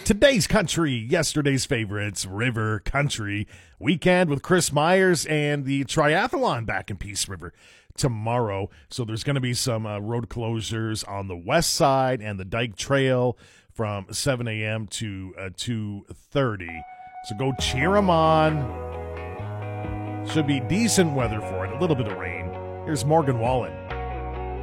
Today's country, yesterday's favorites, River Country. Weekend with Chris Myers and the triathlon back in Peace River tomorrow. So there's going to be some road closures on the west side and the Dyke Trail from 7 a.m. to 2:30. So go cheer them on. Should be decent weather for it, a little bit of rain. Here's Morgan Wallen.